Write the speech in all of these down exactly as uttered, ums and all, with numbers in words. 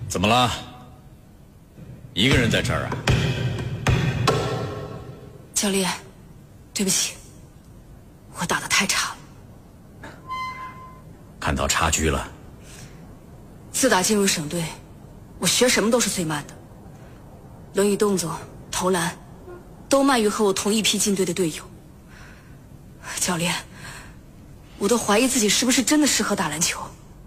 怎么了？一个人在这儿啊？ 教练，对不起，我打得太差了。 看到差距了？ 自打进入省队，我学什么都是最慢的，轮椅动作、投篮，都慢于和我同一批进队的队友。教练，我都怀疑自己是不是真的适合打篮球。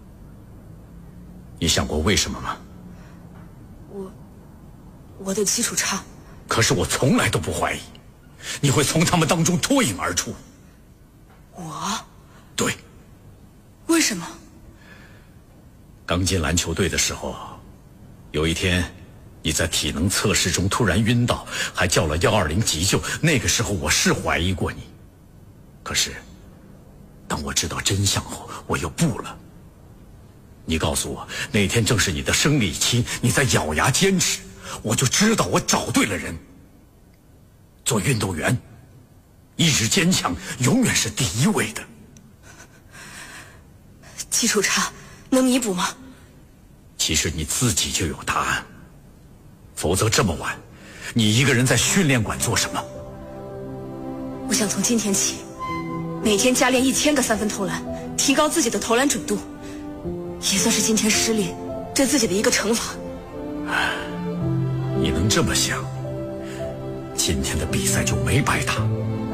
你想过为什么吗？ 我，我的基础差。 可是我从来都不怀疑，你会从他们当中脱颖而出。 我？ 对。 为什么？ 刚进篮球队的时候，有一天你在体能测试中突然晕倒，还叫了一二零急救。那个时候我是怀疑过你，可是当我知道真相后，我又不了。你告诉我那天正是你的生理期，你在咬牙坚持，我就知道我找对了人。做运动员，意志坚强永远是第一位的。 基础差能弥补吗？ 其实你自己就有答案，否则这么晚你一个人在训练馆做什么？ 我想从今天起每天加练一千个三分投篮，提高自己的投篮准度，也算是今天失利对自己的一个惩罚。 你能这么想，今天的比赛就没白打。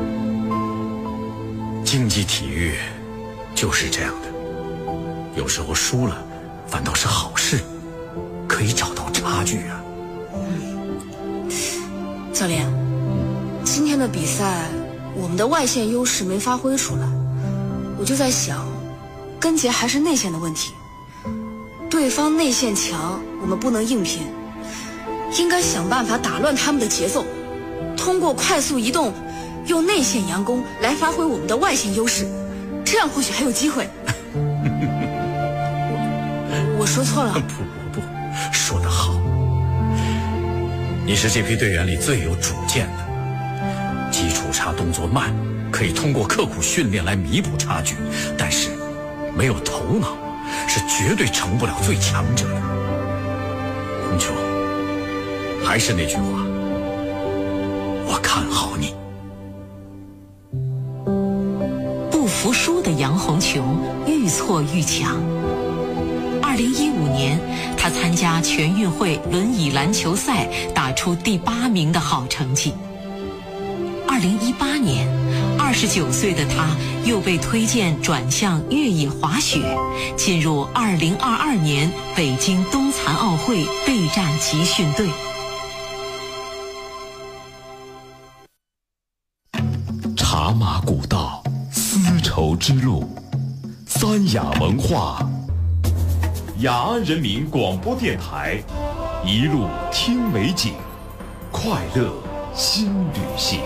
竞技体育就是这样的，有时候输了反倒是好事，可以找到差距啊。 嗯、教练，今天的比赛我们的外线优势没发挥出来，我就在想，根结还是内线的问题。对方内线强，我们不能硬拼，应该想办法打乱他们的节奏，通过快速移动，用内线佯攻来发挥我们的外线优势，这样或许还有机会。我, 我说错了？ 不不不，说得好。你是这批队员里最有主见的，基础差，动作慢，可以通过刻苦训练来弥补差距，但是没有头脑是绝对成不了最强者的。红球，还是那句话，我看好你。 不服输的杨红琼愈挫愈强。二零一五年，他参加全运会轮椅篮球赛，打出第八名的好成绩。二零一八年，二十九岁的他又被推荐转向越野滑雪，进入二零二二年北京冬残奥会备战集训队。 茶马古道，丝绸之路，三雅文化，雅安人民广播电台，一路听美景，快乐新旅行。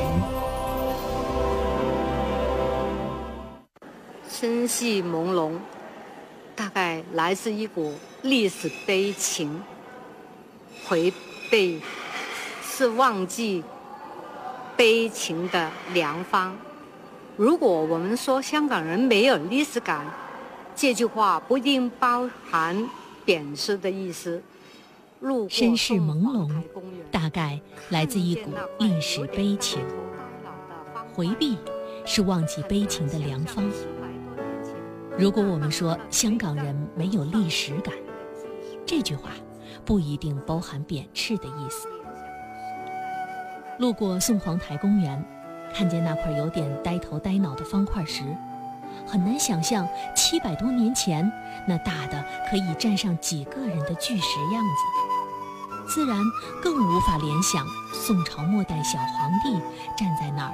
深系朦胧，大概来自一股历史悲情。回背是忘记悲情的良方。如果我们说香港人没有历史感，这句话不一定包含贬斥的意思。 身世朦胧，大概来自一股历史悲情。回避是忘记悲情的良方。如果我们说香港人没有历史感，这句话不一定包含贬斥的意思。路过宋皇台公园，看见那块有点呆头呆脑的方块石，很难想象七百多年前那大的可以站上几个人的巨石样子，自然更无法联想宋朝末代小皇帝站在那儿